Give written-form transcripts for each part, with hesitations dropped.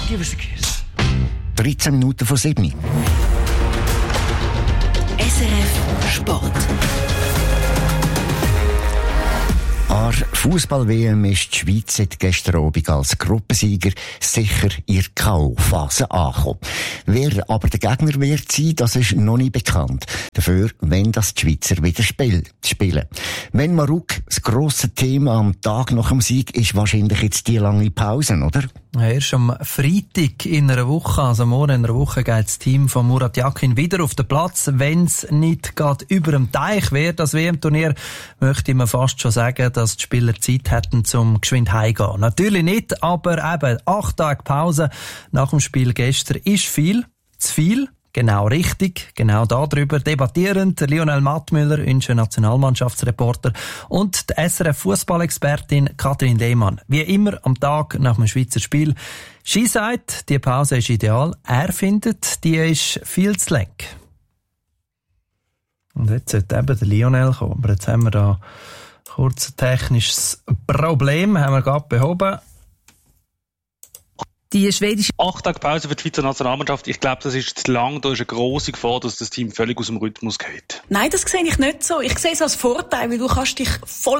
Give us a kiss. 13 Minuten vor 7. SRF Sport. An der Fußball-WM ist die Schweiz seit gestern Abend als Gruppensieger sicher in der K.O.-Phase angekommen. Wer aber der Gegner wird sein, das ist noch nicht bekannt. Dafür, wenn das die Schweizer wieder spielen. Wenn Marok das grosse Thema am Tag nach dem Sieg ist wahrscheinlich jetzt die lange Pause, oder? Ja, erst am Freitag in einer Woche, also morgen in einer Woche, geht das Team von Murat Yakin wieder auf den Platz, wenn es nicht gerade über dem Teich wäre. Das WM-Turnier möchte man fast schon sagen, dass die Spieler Zeit hätten, zum geschwind heimgehen. Natürlich nicht, aber eben 8 Tage Pause nach dem Spiel gestern ist viel, zu viel. Genau richtig, genau darüber debattieren Lionel Mattmüller, unser Nationalmannschaftsreporter, und die SRF-Fußballexpertin Katrin Lehmann. Wie immer am Tag nach dem Schweizer Spiel. Sie sagt, die Pause ist ideal. Er findet, die ist viel zu lang. Und jetzt sollte eben der Lionel kommen. Aber jetzt haben wir da kurz ein technisches Problem, haben wir gerade behoben. Die schwedische 8 Tage Pause für die Schweizer Nationalmannschaft, ich glaube, das ist zu lang. Da ist eine grosse Gefahr, dass das Team völlig aus dem Rhythmus geht. Nein, das sehe ich nicht so. Ich sehe es als Vorteil, weil du kannst dich voll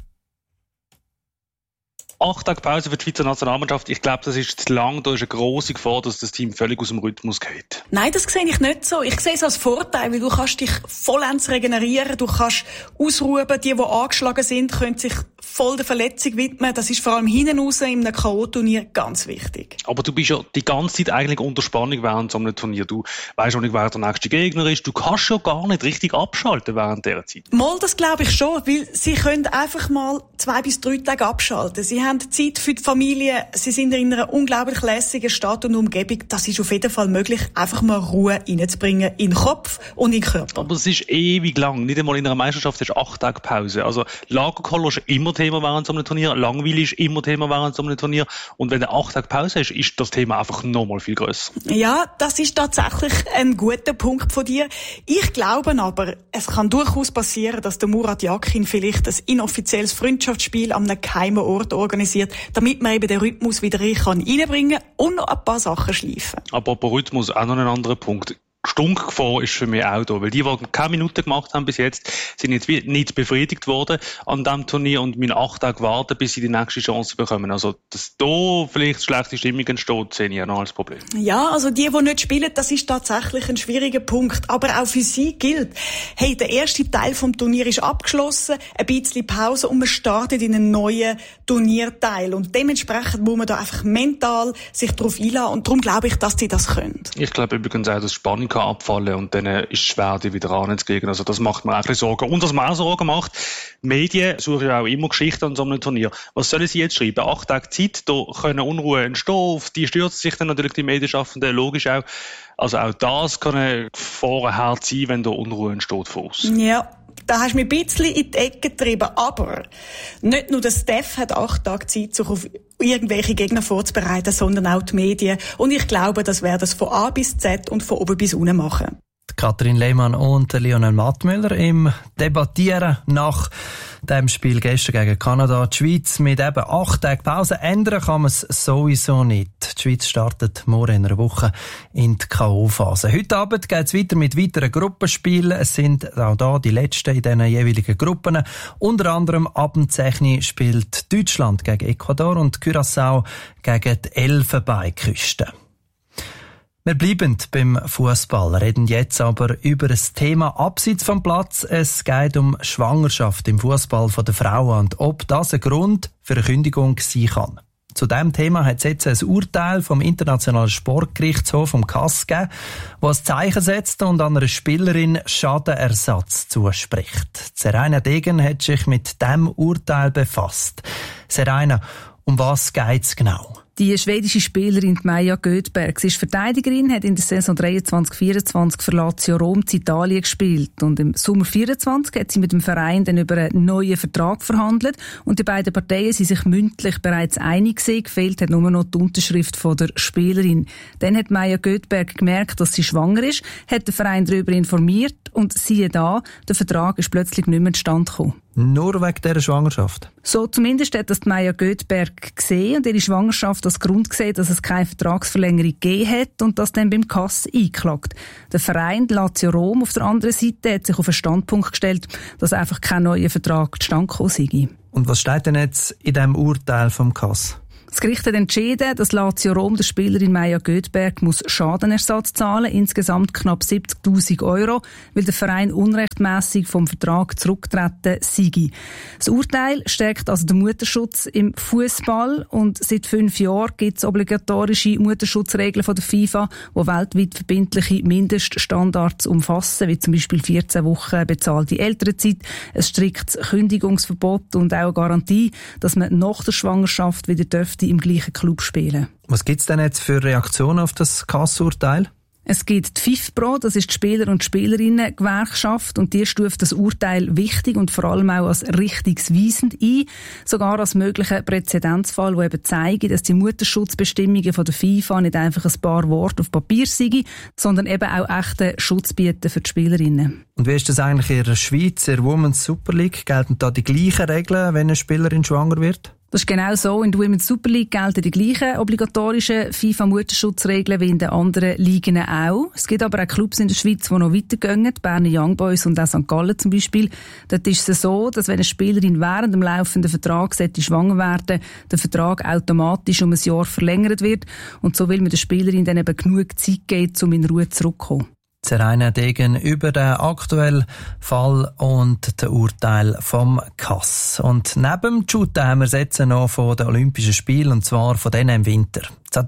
8 Tage Pause für die Schweizer Nationalmannschaft, ich glaube, das ist zu lang. Da ist eine grosse Gefahr, dass das Team völlig aus dem Rhythmus geht. Nein, das sehe ich nicht so. Ich sehe es als Vorteil, weil du kannst dich vollends regenerieren, du kannst ausruhen. Die angeschlagen sind, können sich voll der Verletzung widmen. Das ist vor allem hinten raus in einem K.O.-Turnier ganz wichtig. Aber du bist ja die ganze Zeit eigentlich unter Spannung während so einem Turnier. Du weisst auch nicht, wer der nächste Gegner ist. Du kannst ja gar nicht richtig abschalten während dieser Zeit. Mal, das glaube ich schon, weil sie können einfach mal 2 bis 3 Tage abschalten. Sie haben Zeit für die Familie, sie sind in einer unglaublich lässigen Stadt und Umgebung. Das ist auf jeden Fall möglich, einfach mal Ruhe reinzubringen in den Kopf und in den Körper. Aber es ist ewig lang. Nicht einmal in einer Meisterschaft ist 8 Tage Pause. Also Lagerkoller ist immer Thema während so einem Turnier, langweilig ist immer Thema während so einem Turnier. Und wenn du 8 Tage Pause hast, ist das Thema einfach nochmal viel grösser. Ja, das ist tatsächlich ein guter Punkt von dir. Ich glaube aber, es kann durchaus passieren, dass der Murat Yakin vielleicht ein inoffizielles Freundschaftsspiel an einem geheimen Ort organisiert, damit man eben den Rhythmus wieder reinbringen kann und noch ein paar Sachen schleifen. Aber Rhythmus auch noch ein anderer Punkt. Stunkgefahr ist für mich auch da, weil die keine Minuten gemacht haben bis jetzt, sind jetzt nicht befriedigt worden an diesem Turnier und müssen 8 Tage warten, bis sie die nächste Chance bekommen. Also, dass da vielleicht schlechte Stimmung entsteht, sehe ich auch noch als Problem. Ja, also die nicht spielen, das ist tatsächlich ein schwieriger Punkt. Aber auch für sie gilt, hey, der erste Teil vom Turnier ist abgeschlossen, ein bisschen Pause und man startet in einen neuen Turnierteil. Und dementsprechend muss man da einfach mental sich darauf einlassen und darum glaube ich, dass sie das können. Ich glaube übrigens auch, dass Spannung abfallen und dann ist es schwer, die wieder anzukriegen. Also das macht mir auch ein bisschen Sorgen. Und was mir auch Sorgen macht, Medien suchen ja auch immer Geschichten an so einem Turnier. Was sollen sie jetzt schreiben? 8 Tage Zeit, da können Unruhe entstehen, auf die stürzen sich dann natürlich die Medienschaffenden, logisch auch. Also auch das kann ein Gefahrenherd sein, wenn da Unruhe entsteht von uns. Ja. Da hast du mich ein bisschen in die Ecke getrieben. Aber nicht nur der Steph hat 8 Tage Zeit, sich auf irgendwelche Gegner vorzubereiten, sondern auch die Medien. Und ich glaube, das werden es von A bis Z und von oben bis unten machen. Katrin Lehmann und Lionel Mattmüller im Debattieren nach dem Spiel gestern gegen Kanada. Die Schweiz mit eben 8 Tagen Pause. Ändern kann man es sowieso nicht. Die Schweiz startet morgen in einer Woche in die K.O.-Phase. Heute Abend geht es weiter mit weiteren Gruppenspielen. Es sind auch da die letzten in diesen jeweiligen Gruppen. Unter anderem ab dem 10 spielt Deutschland gegen Ecuador und Curaçao gegen die Elfenbeinküste. Wir bleiben beim Fußball, reden jetzt aber über ein Thema abseits vom Platz. Es geht um Schwangerschaft im Fußball der Frauen und ob das ein Grund für eine Kündigung sein kann. Zu diesem Thema hat es jetzt ein Urteil vom Internationalen Sportgerichtshof, vom CAS, gegeben, das ein Zeichen setzt und an einer Spielerin Schadenersatz zuspricht. Serena Degen hat sich mit diesem Urteil befasst. Serena, um was geht es genau? Die schwedische Spielerin Maja Göthberg, sie ist Verteidigerin, hat in der Saison 23/24 für Lazio Rom zu Italien gespielt und im Sommer 24 hat sie mit dem Verein dann über einen neuen Vertrag verhandelt und die beiden Parteien sind sich mündlich bereits einig gewesen, gefehlt hat nur noch die Unterschrift von der Spielerin. Dann hat Maja Göthberg gemerkt, dass sie schwanger ist, hat den Verein darüber informiert und siehe da, der Vertrag ist plötzlich nicht mehr zustande gekommen. Nur wegen dieser Schwangerschaft? So zumindest hat das Maja Göthberg gesehen und ihre Schwangerschaft als Grund gesehen, dass es keine Vertragsverlängerung gegeben hat und das dann beim KAS eingeklagt. Der Verein Lazio Rom auf der anderen Seite hat sich auf einen Standpunkt gestellt, dass einfach kein neuer Vertrag zustande gekommen sei. Und was steht denn jetzt in diesem Urteil vom KAS? Das Gericht hat entschieden, dass Lazio Rom der Spielerin Maja Göthberg muss Schadenersatz zahlen, insgesamt knapp 70'000 €, weil der Verein unrechtmässig vom Vertrag zurückgetreten sei. Das Urteil stärkt also den Mutterschutz im Fußball und seit 5 Jahren gibt es obligatorische Mutterschutzregeln von der FIFA, die weltweit verbindliche Mindeststandards umfassen, wie zum Beispiel 14 Wochen bezahlte Elternzeit, ein striktes Kündigungsverbot und auch eine Garantie, dass man nach der Schwangerschaft wieder im gleichen Club spielen. Was gibt es denn jetzt für Reaktionen auf das KAS-Urteil? Es gibt die FIFPro, das ist die Spieler- und Spielerinnen-Gewerkschaft und die stuft das Urteil wichtig und vor allem auch als richtungsweisend ein, sogar als möglichen Präzedenzfall, der eben zeigt, dass die Mutterschutzbestimmungen von der FIFA nicht einfach ein paar Worte auf Papier sind, sondern eben auch echten Schutz bieten für die Spielerinnen. Und wie ist das eigentlich in der Schweiz, in der Women's Super League? Gelten da die gleichen Regeln, wenn eine Spielerin schwanger wird? Das ist genau so. In der Women's Super League gelten die gleichen obligatorischen FIFA-Mutterschutzregeln wie in den anderen Ligen auch. Es gibt aber auch Clubs in der Schweiz, die noch weitergehen. Die Berner Young Boys und auch St. Gallen zum Beispiel. Dort ist es so, dass wenn eine Spielerin während dem laufenden Vertrag schwanger werden, der Vertrag automatisch um ein Jahr verlängert wird. Und so will man der Spielerin dann eben genug Zeit geben, um in Ruhe zurückzukommen. Rainer Degen über den aktuellen Fall und das Urteil vom KAS. Und neben dem Shooten haben wir jetzt noch von den Olympischen Spielen, und zwar von denen im Winter.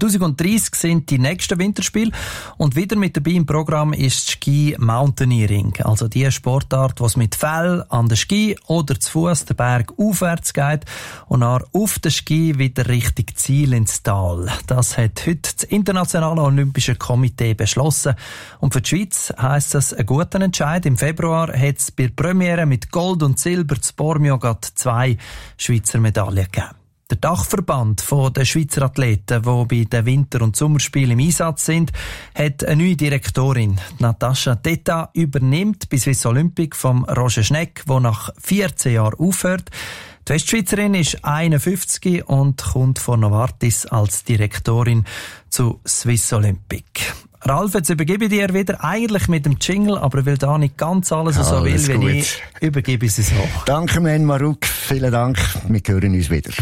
2030 sind die nächsten Winterspiele und wieder mit dabei im Programm ist Ski Mountaineering, also die Sportart, was mit Fell an den Ski oder zu Fuß den Berg aufwärts geht und dann auf den Ski wieder Richtung Ziel ins Tal. Das hat heute das Internationale Olympische Komitee beschlossen und für die Schweiz heisst das einen guten Entscheid. Im Februar hat es bei der Premiere mit Gold und Silber zu Bormio 2 Schweizer Medaillen gegeben. Der Dachverband der Schweizer Athleten, die bei den Winter- und Sommerspielen im Einsatz sind, hat eine neue Direktorin. Natascha Teta übernimmt bei Swiss Olympic vom Roger Schneck, der nach 14 Jahren aufhört. Die Westschweizerin ist 51 und kommt von Novartis als Direktorin zu Swiss Olympic. Ralf, jetzt übergebe ich dir wieder, eigentlich mit dem Jingle, aber weil da nicht ganz alles so will, wie ich, übergebe ich es auch. Danke, Men Maruk, vielen Dank, wir hören uns wieder.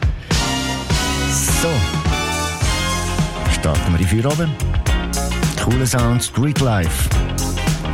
So, starten wir in Feierabend. Cooler Sound, Street Life.